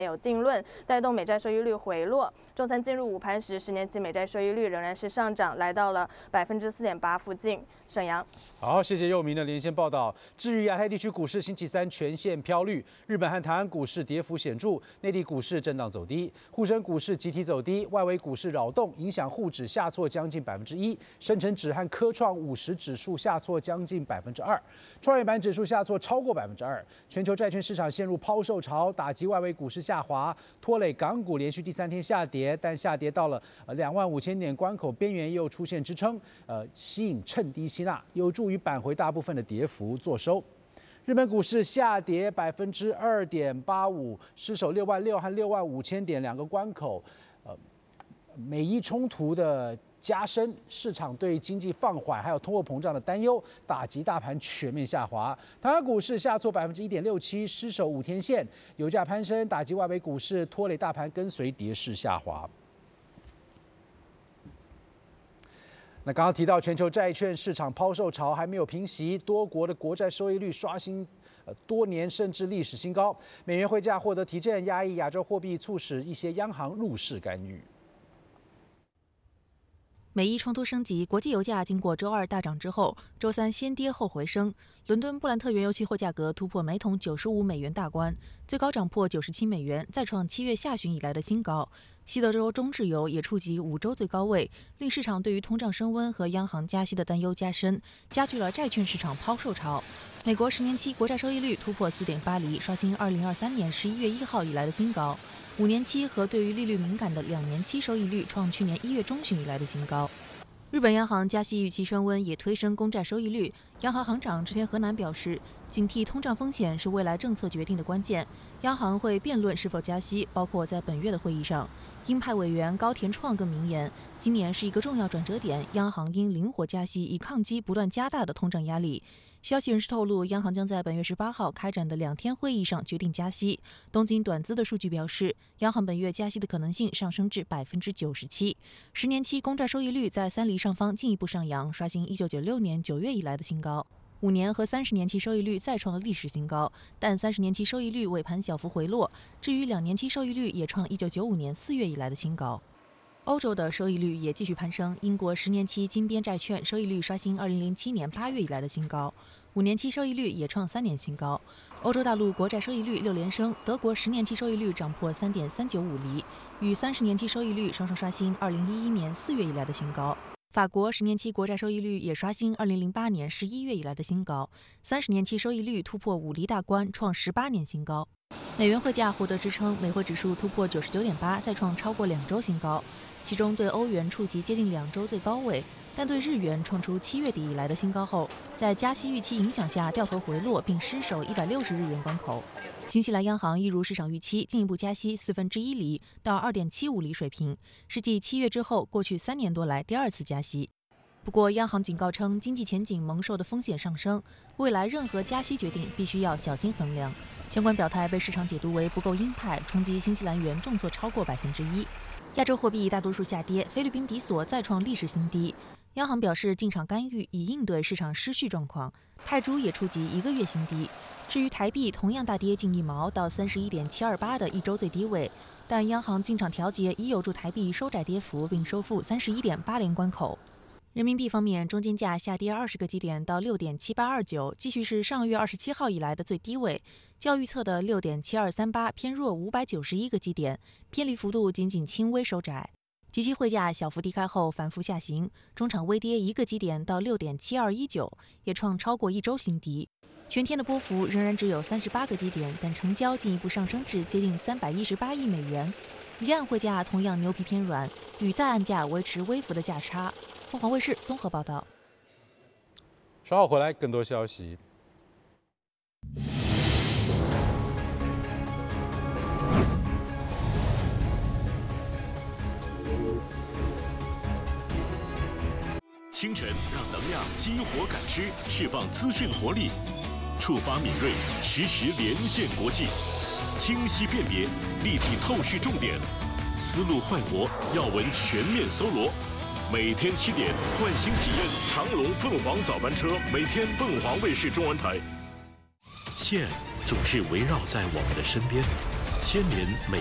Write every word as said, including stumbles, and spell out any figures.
没有定论，带动美债收益率回落。周三进入午盘时，十年期美债收益率仍然是上涨，来到了百分之四点八附近。沈阳， 好，谢谢佑明的连线报道。至于亚太地区股市，星期三全线飘绿，日本和台湾股市跌幅显著，内地股市震荡走低，沪深股市集体走低，外围股市扰动，影响沪指下挫将近百分之一，深成指和科创五十指数下挫将近百分之二，创业板指数下挫超过百分之二。全球债券市场陷入抛售潮，打击外围股市下滑，拖累港股连续第三天下跌，但下跌到了呃两万五千点关口边缘，又出现支撑，呃，吸引趁低吸纳，有助于扳回大部分的跌幅，做收。日本股市下跌百分之二点八五，失守六万六和六万五千点两个关口，呃，美伊冲突的加深，市场对经济放缓还有通货膨胀的担忧，打击大盘全面下滑。台湾股市下挫百分之一点六七，失守五天线，油价攀升，打击外围股市，拖累大盘跟随跌势下滑。那刚刚提到全球债券市场抛售潮还没有平息，多国的国债收益率刷新呃多年甚至历史新高，美元汇价获得提振，压抑亚洲货币，促使一些央行入市干预。 美伊冲突升级，国际油价经过周二大涨之后，周三先跌后回升。伦敦布兰特原油期货价格突破每桶九十五美元大关，最高涨破九十七美元，再创七月下旬以来的新高。西德州中质油也触及五周最高位，令市场对于通胀升温和央行加息的担忧加深，加剧了债券市场抛售潮。美国十年期国债收益率突破 四点八 厘，刷新二零二三年十一月一号以来的新高。五年期和对于利率敏感的两年期收益率创去年一月中旬以来的新高。日本央行加息预期升温，也推升公债收益率。央行行长植田和男表示，警惕通胀风险是未来政策决定的关键。央行会辩论是否加息，包括在本月的会议上。鹰派委员高田创更明言，今年是一个重要转折点，央行应灵活加息，以抗击不断加大的通胀压力。消息人士透露，央行将在本月十八号开展的两天会议上决定加息。东京短资的数据表示，央行本月加息的可能性上升至百分之九十七。十年期公债收益率在三厘上方进一步上扬，刷新一九九六年九月以来的新高。五年和三十年期收益率再创了历史新高，但三十年期收益率尾盘小幅回落。至于两年期收益率也创一九九五年四月以来的新高。欧洲的收益率也继续攀升，英国十年期金边债券收益率刷新二零零七年八月以来的新高，五年期收益率也创三年新高。欧洲大陆国债收益率六连升，德国十年期收益率涨破 三点三九五 厘，与三十年期收益率双双刷新二零一一年四月以来的新高。法国十年期国债收益率也刷新二零零八年十一月以来的新高，三十年期收益率突破五厘大关，创十八年新高。美元汇价获得支撑，美汇指数突破九十九点八，再创超过两周新高。其中对欧元触及接近两周最高位，但对日元创出七月底以来的新高后，在加息预期影响下掉头回落，并失守一百六十日元关口。新西兰央行一如市场预期，进一步加息四分之一厘到二点七五厘水平，是继七月之后过去三年多来第二次加息。不过，央行警告称，经济前景蒙受的风险上升，未来任何加息决定必须要小心衡量。相关表态被市场解读为不够鹰派，冲击新西兰元重挫超过百分之一。亚洲货币大多数下跌，菲律宾比索再创历史新低。央行表示进场干预，以应对市场失序状况。泰铢也触及一个月新低。至于台币，同样大跌近一毛到三十一点七二八的一周最低位，但央行进场调节已有助台币收窄跌幅，并收复三十一点八连关口。人民币方面，中间价下跌二十个基点到六点七八二九，继续是上月二十七号以来的最低位。较预测的六点七二三八偏弱五百九十一个基点，偏离幅度仅仅轻微收窄。即期汇价小幅低开后反复下行，中场微跌一个基点到六点七二一九，也创超过一周新低。全天的波幅仍然只有三十八个基点，但成交进一步上升至接近三百一十八亿美元。离岸汇价同样牛皮偏软，与在岸价维持微幅的价差。凤凰卫视综合报道。 稍后回来更多消息。 清晨让能量激活感知，释放资讯活力，触发敏锐，实时连线国际，清晰辨别，立体透视重点，思路焕活，要闻全面搜罗。每天七点，唤醒体验长荣凤凰早班车，每天凤凰卫视中文台。线总是围绕在我们的身边， 千年美